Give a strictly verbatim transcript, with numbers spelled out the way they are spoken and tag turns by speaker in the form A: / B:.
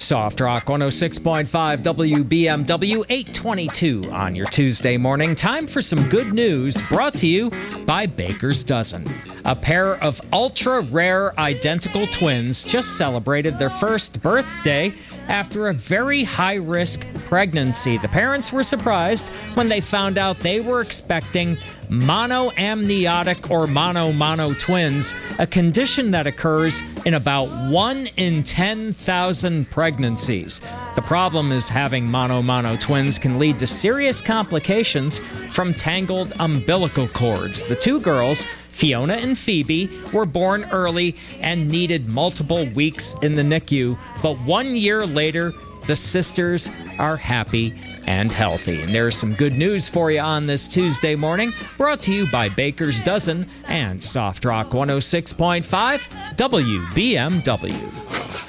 A: Soft Rock one oh six point five W B M W, eight twenty-two on your Tuesday morning. Time for some good news brought to you by Baker's Dozen. A pair of ultra-rare identical twins just celebrated their first birthday after a very high-risk pregnancy. The parents were surprised when they found out they were expecting monoamniotic or mono-mono twins, a condition that occurs in about one in ten thousand pregnancies. The problem is having mono-mono twins can lead to serious complications from tangled umbilical cords. The two girls, Fiona and Phoebe, were born early and needed multiple weeks in the N I C U, but one year later, the sisters are happy and healthy. And there's some good news for you on this Tuesday morning, brought to you by Baker's Dozen and Soft Rock one oh six point five W B M W.